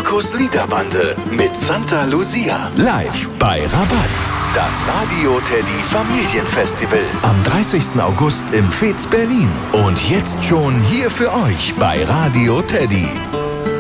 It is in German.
Markus Liederbande mit Santa Lucia. Live bei Rabatz. Das Radio Teddy Familienfestival am 30. August im Fez Berlin. Und jetzt schon hier für euch bei Radio Teddy.